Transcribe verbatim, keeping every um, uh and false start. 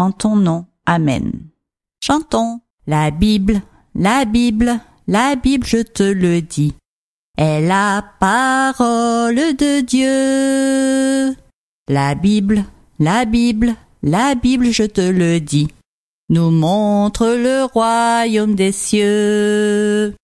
en ton nom. Amen. Chantons. La Bible, la Bible, la Bible, je te le dis, est la parole de Dieu. La Bible, la Bible, la Bible, je te le dis, nous montre le royaume des cieux.